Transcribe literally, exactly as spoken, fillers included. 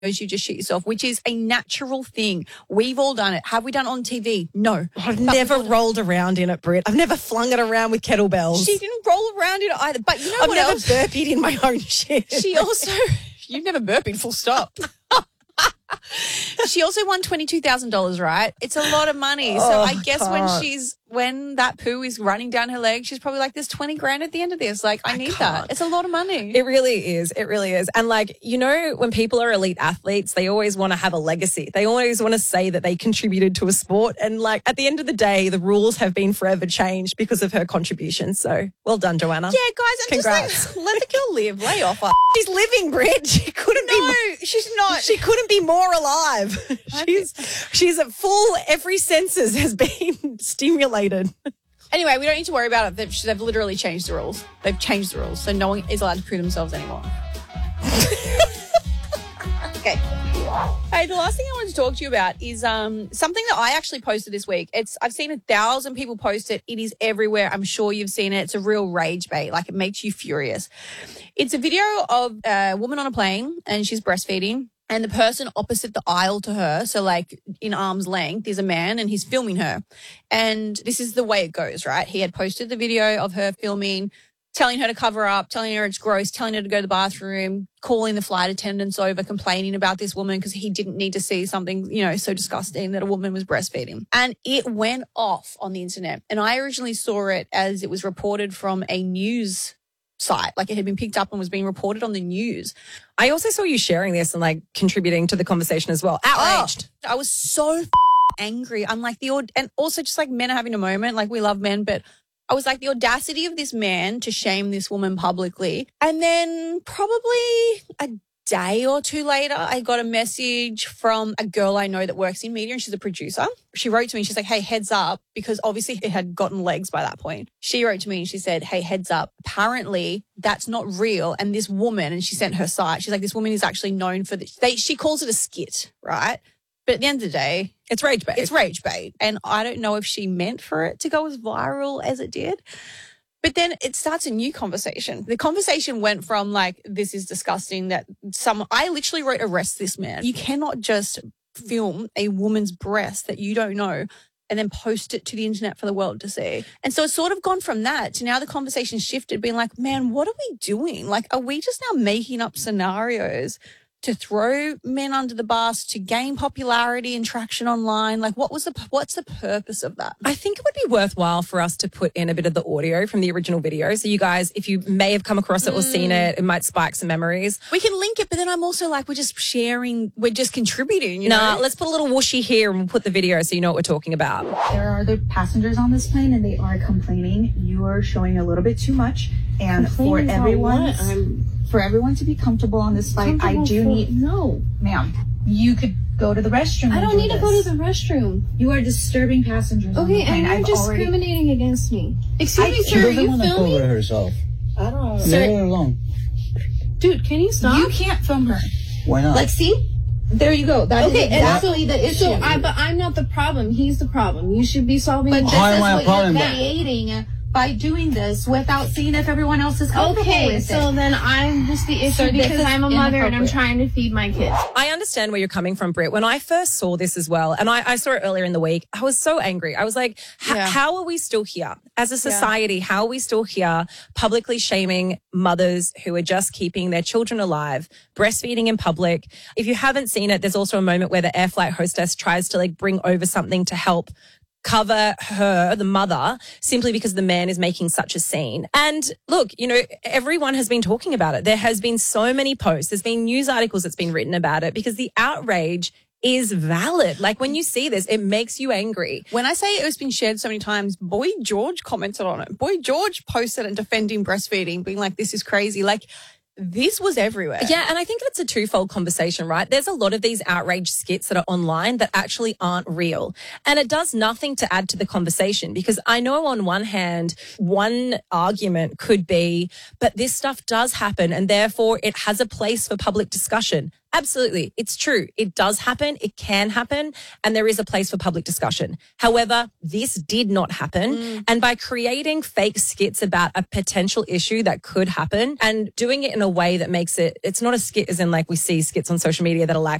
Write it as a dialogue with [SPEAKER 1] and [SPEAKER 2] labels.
[SPEAKER 1] you just shit yourself, which is a natural thing. We've all done it. Have we done it on T V? No.
[SPEAKER 2] I've never rolled around in it, Britt. I've never flung it around with kettlebells.
[SPEAKER 1] She didn't roll around in it either. But you know
[SPEAKER 2] I've
[SPEAKER 1] what
[SPEAKER 2] never
[SPEAKER 1] else?
[SPEAKER 2] burpeed in my own shit.
[SPEAKER 1] She also, you've never burped, full stop. She also won twenty-two thousand dollars, right? It's a lot of money. So
[SPEAKER 2] Oh,
[SPEAKER 1] I guess
[SPEAKER 2] God.
[SPEAKER 1] when she's, when that poo is running down her leg, she's probably like, there's twenty grand at the end of this. Like, I,
[SPEAKER 2] I
[SPEAKER 1] need
[SPEAKER 2] can't.
[SPEAKER 1] that. It's a lot of money.
[SPEAKER 2] It really is. It really is. And like, you know, when people are elite athletes, they always want to have a legacy. They always want to say that they contributed to a sport. And like, at the end of the day, the rules have been forever changed because of her contribution. So well done, Joanna.
[SPEAKER 1] Yeah, guys, and
[SPEAKER 2] Congrats.
[SPEAKER 1] just like, let the girl live. Lay off her.
[SPEAKER 2] She's living, Britt. She couldn't be
[SPEAKER 1] No,
[SPEAKER 2] more,
[SPEAKER 1] she's not.
[SPEAKER 2] she couldn't be more alive. She's she's at full, every senses has been stimulated.
[SPEAKER 1] Anyway, we don't need to worry about it. They've, they've literally changed the rules. They've changed the rules. So no one is allowed to poo themselves anymore. Okay. Hey, the last thing I wanted to talk to you about is um something that I actually posted this week. It's I've seen a thousand people post it. It is everywhere. I'm sure you've seen it. It's a real rage bait. Like, it makes you furious. It's a video of a woman on a plane and she's breastfeeding. And the person opposite the aisle to her, so like in arm's length, is a man and he's filming her. And this is the way it goes, right? He had posted the video of her filming, telling her to cover up, telling her it's gross, telling her to go to the bathroom, calling the flight attendants over, complaining about this woman because he didn't need to see something, you know, so disgusting that a woman was breastfeeding. And it went off on the internet. And I originally saw it as it was reported from a news site, like it had been picked up and was being reported on the news.
[SPEAKER 2] I also saw you sharing this and like contributing to the conversation as well. Outraged.
[SPEAKER 1] Oh, I was so f- angry. I'm like the aud- and also just like men are having a moment. Like, we love men, but I was like, the audacity of this man to shame this woman publicly. And then probably a day or two later, I got a message from a girl I know that works in media and she's a producer. She wrote to me. She's like, hey, heads up, because obviously it had gotten legs by that point. She wrote to me and she said, hey, heads up. Apparently that's not real. And this woman, and she sent her site. She's like, this woman is actually known for this. They, she calls it a skit, right? But at the end of the day,
[SPEAKER 2] It's rage bait.
[SPEAKER 1] it's rage bait. And I don't know if she meant for it to go as viral as it did. But then it starts a new conversation. The conversation went from like, this is disgusting that some, I literally wrote, arrest this man. You cannot just film a woman's breast that you don't know and then post it to the internet for the world to see. And so it's sort of gone from that to now the conversation shifted, being like, man, what are we doing? Like, are we just now making up scenarios to throw men under the bus, to gain popularity and traction online? Like, what was the, what's the purpose of that?
[SPEAKER 2] I think it would be worthwhile for us to put in a bit of the audio from the original video. So you guys, if you may have come across it or seen it, it might spike some memories.
[SPEAKER 1] We can link it, but then I'm also like, we're just sharing, we're just contributing, you
[SPEAKER 2] Nah,
[SPEAKER 1] know?
[SPEAKER 2] let's put a little whooshy here and we'll put the video so you know what we're talking about.
[SPEAKER 3] There are other passengers on this plane and they are complaining. You are showing a little bit too much. And for
[SPEAKER 4] Complaining about
[SPEAKER 3] everyone,
[SPEAKER 4] what? I'm
[SPEAKER 3] for everyone to be comfortable on this flight, I
[SPEAKER 4] comfortable
[SPEAKER 3] do
[SPEAKER 4] for-
[SPEAKER 3] need,
[SPEAKER 4] No,
[SPEAKER 3] ma'am, you could go to the restroom.
[SPEAKER 4] I
[SPEAKER 3] and
[SPEAKER 4] don't
[SPEAKER 3] do
[SPEAKER 4] need to go
[SPEAKER 3] this.
[SPEAKER 4] to the restroom.
[SPEAKER 3] You are disturbing passengers on
[SPEAKER 4] Okay,
[SPEAKER 3] the plane.
[SPEAKER 4] and you're
[SPEAKER 3] I've already,
[SPEAKER 4] discriminating against me. Excuse
[SPEAKER 3] I-
[SPEAKER 4] me,
[SPEAKER 3] She
[SPEAKER 4] sir, are
[SPEAKER 5] doesn't
[SPEAKER 4] you
[SPEAKER 5] want to cover
[SPEAKER 4] filming?
[SPEAKER 5] herself.
[SPEAKER 4] I don't know.
[SPEAKER 5] Leave her alone.
[SPEAKER 4] Dude, can you stop?
[SPEAKER 3] you can't film her.
[SPEAKER 5] Why not?
[SPEAKER 3] Like, see? There you go. That is
[SPEAKER 4] Okay, and
[SPEAKER 3] exactly the issue.
[SPEAKER 4] So, I, but I'm not the problem. He's the problem. You should be solving.
[SPEAKER 3] But
[SPEAKER 4] it.
[SPEAKER 3] this
[SPEAKER 5] How
[SPEAKER 3] is
[SPEAKER 5] am I a
[SPEAKER 3] what
[SPEAKER 5] problem?
[SPEAKER 3] you're creating by doing this without seeing if everyone else is comfortable
[SPEAKER 4] Okay,
[SPEAKER 3] with
[SPEAKER 4] so
[SPEAKER 3] it.
[SPEAKER 4] then I'm just the issue
[SPEAKER 3] Sir, this
[SPEAKER 4] because
[SPEAKER 3] is
[SPEAKER 4] I'm a mother and I'm
[SPEAKER 3] inappropriate.
[SPEAKER 4] trying to feed my kids.
[SPEAKER 2] I understand where you're coming from, Britt. When I first saw this as well, and I, I saw it earlier in the week, I was so angry. I was like, h-
[SPEAKER 1] Yeah.
[SPEAKER 2] how are we still here? As a society, how are we still here publicly shaming mothers who are just keeping their children alive, breastfeeding in public? If you haven't seen it, there's also a moment where the air flight hostess tries to like bring over something to help cover her, the mother, simply because the man is making such a scene. And look, you know, everyone has been talking about it. There has been so many posts. There's been news articles that's been written about it because the outrage is valid. Like, when you see this, it makes you angry.
[SPEAKER 1] When I say it has been shared so many times, Boy George commented on it. Boy George posted it defending breastfeeding, being like, this is crazy. Like, this was everywhere.
[SPEAKER 2] Yeah, and I think it's a twofold conversation, right? There's a lot of these outrage skits that are online that actually aren't real. And it does nothing to add to the conversation, because I know on one hand, one argument could be, but this stuff does happen and therefore it has a place for public discussion. Absolutely. It's true. It does happen. It can happen. And there is a place for public discussion. However, this did not happen. Mm. And by creating fake skits about a potential issue that could happen and doing it in a way that makes it, it's not a skit as in like we see skits on social media that are like